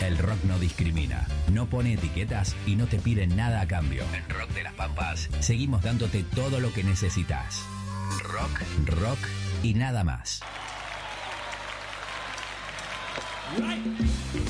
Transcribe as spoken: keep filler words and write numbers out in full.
El rock no discrimina, no pone etiquetas y no te pide nada a cambio. En Rock de las Pampas seguimos dándote todo lo que necesitas. Rock, rock y nada más. Right.